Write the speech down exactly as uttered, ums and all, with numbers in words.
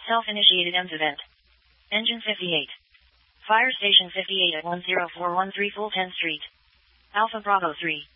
Self-initiated E M S event. Engine fifty-eight. Fire Station fifty-eight at one zero four one three Fulton Street. Alpha Bravo three.